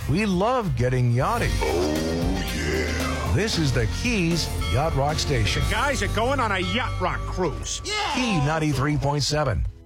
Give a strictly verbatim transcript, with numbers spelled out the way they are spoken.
We love getting yachty. Oh, yeah. This is the Keys Yacht Rock Station. Guys are going on a yacht rock cruise. Key ninety-three point seven.